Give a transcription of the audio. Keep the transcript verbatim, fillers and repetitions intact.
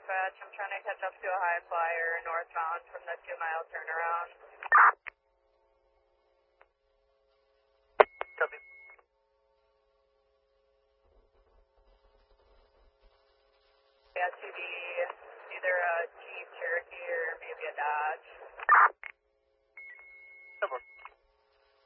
dispatch. I'm trying to catch up to a high flyer northbound from the two mile turnaround. Copy. S U V, either a Jeep Cherokee or maybe a Dodge. ten four.